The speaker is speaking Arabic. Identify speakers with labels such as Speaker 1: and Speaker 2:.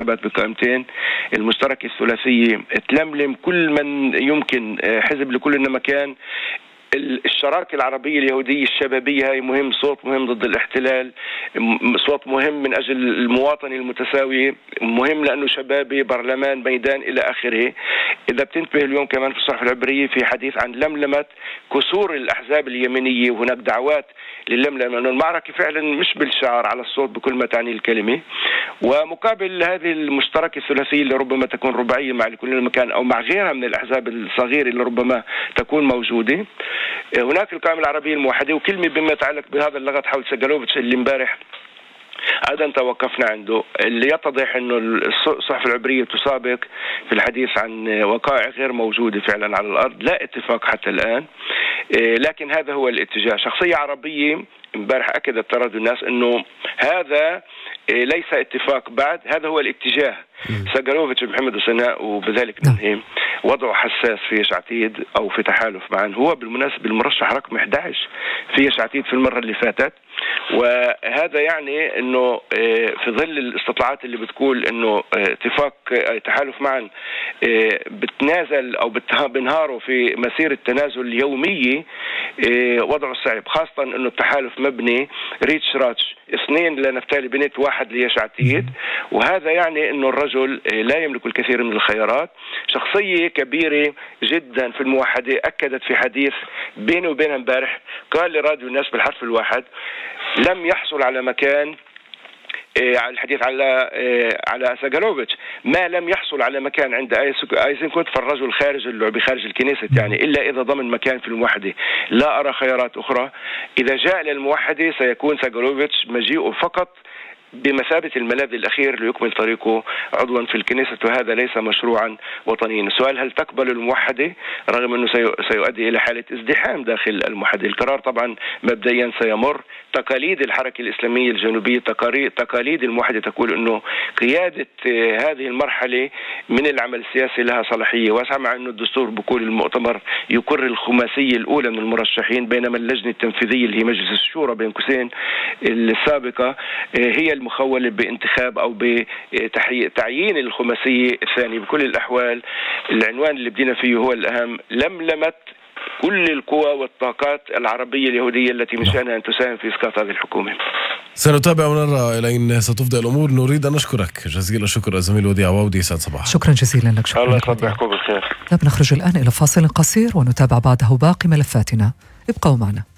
Speaker 1: الانتخابات بقائمتين المشتركة الثلاثية تلملم كل من يمكن، حزب لكل مكان. الشراكة العربية اليهودية الشبابية هي مهم، صوت مهم ضد الاحتلال، صوت مهم من أجل المواطنة المتساوية، مهم لأنه شبابي، برلمان، ميدان إلى آخره. إذا بتنتبه اليوم كمان في الصحف العبرية في حديث عن لملمة كسور الأحزاب اليمينية، وهناك دعوات للملمة، لأنه المعركة فعلا مش بالشعار على الصوت بكل ما تعني الكلمة. ومقابل هذه المشتركة الثلاثية اللي ربما تكون رباعية مع كل مكان أو مع غيرها من الأحزاب الصغيرة اللي ربما تكون موجودة، هناك القائمة العربية الموحدة. وكلمة بما يتعلق بهذا اللغط حول سجلوفيتش اللي امبارح أيضا توقفنا عنده، اللي يتضح أنه الصحف العبرية تسابق في الحديث عن وقائع غير موجودة فعلا على الأرض، لا اتفاق حتى الآن، لكن هذا هو الاتجاه. شخصية عربية امبارح أكدت تردد الناس أنه هذا ليس اتفاق بعد، هذا هو الاتجاه. سجلوفيتش محمد وسناء وبذلك ننهي وضعه حساس في يش عتيد أو في تحالف معا، هو بالمناسبة المرشح رقم 11 في يش عتيد في المرة اللي فاتت. وهذا يعني أنه في ظل الاستطلاعات اللي بتقول أنه اتفاق تحالف معا بتنازل أو بنهاره في مسيرة التنازل اليومية، وضعه صعب، خاصة أنه التحالف مبني ريتش راتش 2 لنفتالي بنت 1 ليش عتيد، وهذا يعني أنه الرجل لا يملك الكثير من الخيارات. شخصية كبيرة جدا في الموحدة، أكدت في حديث بينه وبينها امبارح، قال لراديو الناس بالحرف الواحد لم يحصل على مكان، على الحديث على سجلوفيتش، ما لم يحصل على مكان عند ايزنكوت فالرجل خارج اللعبة، خارج الكنيسة يعني، إلا إذا ضمن مكان في الموحدة. لا أرى خيارات أخرى. إذا جاء للموحدة سيكون سجلوفيتش مجيئه فقط بمثابة الملاذ الأخير ليكمل طريقه عضوا في الكنيسة، وهذا ليس مشروعا وطنيا. السؤال هل تقبل الموحدة رغم أنه سيؤدي إلى حالة ازدحام داخل الموحدة؟ القرار طبعا مبدئيا سيمر. تقاليد الحركة الإسلامية الجنوبية، تقاليد الموحدة تقول أنه قيادة هذه المرحلة من العمل السياسي لها صلاحية واسعة، مع أنه الدستور بقول المؤتمر يقر الخماسية الأولى من المرشحين، بينما اللجنة التنفيذية اللي هي مجلس الشورى بين قوسين السابقة هي المخولة بانتخاب أو بتعيين الخماسية الثانية. بكل الأحوال العنوان اللي بدينا فيه هو الأهم، لملمت كل القوى والطاقات العربية اليهودية التي من شأنها أن تساهم في إسقاط هذه الحكومة.
Speaker 2: سنتابع ونرى إلى أين ستفضل الأمور. نريد أن نشكرك جزيل الشكر الزميل وديع عواودي. سعد صباح.
Speaker 3: شكرا جزيلا لك. شكرا.
Speaker 1: الله يصبحكم بالخير.
Speaker 3: نخرج الآن إلى فاصل قصير ونتابع بعده باقي ملفاتنا. ابقوا معنا.